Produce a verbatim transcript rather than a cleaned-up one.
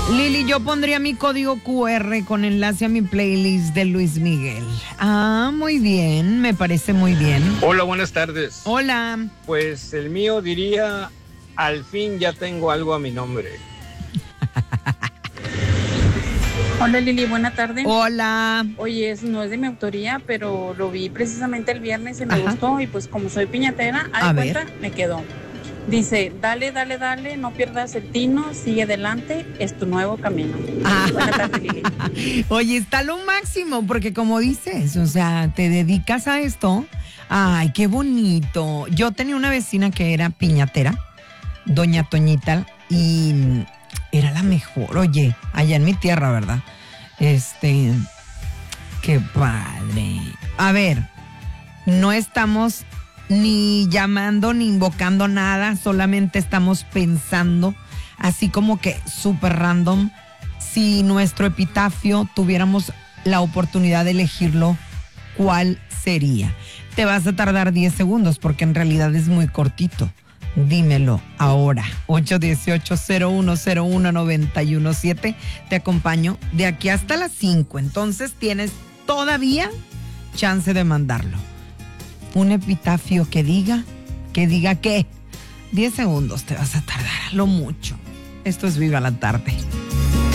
Lili, yo pondría mi código Q R con enlace a mi playlist de Luis Miguel. Ah, muy bien, me parece muy bien. Hola, buenas tardes. Hola. Pues el mío diría, al fin ya tengo algo a mi nombre. Hola Lili, buena tarde. Hola. Oye, es, no es de mi autoría, pero lo vi precisamente el viernes y me Ajá. gustó. Y pues como soy piñatera, A a ver. cuenta, me quedó. Dice, dale, dale, dale, no pierdas el tino, sigue adelante, es tu nuevo camino. Ah. Buena tarde, Lili. Oye, está lo máximo, porque como dices, o sea, te dedicas a esto. Ay, qué bonito. Yo tenía una vecina que era piñatera, doña Toñita, y era la mejor, oye, allá en mi tierra, ¿verdad? Este, qué padre. A ver, no estamos ni llamando ni invocando nada, solamente estamos pensando, así como que súper random, si nuestro epitafio tuviéramos la oportunidad de elegirlo, ¿cuál sería? Te vas a tardar diez segundos porque en realidad es muy cortito. Dímelo ahora. ocho uno ocho, cero uno cero uno, nueve uno siete. Te acompaño de aquí hasta las cinco. Entonces tienes todavía chance de mandarlo. Un epitafio que diga, que diga qué. diez segundos te vas a tardar, a lo mucho. Esto es Viva la Tarde.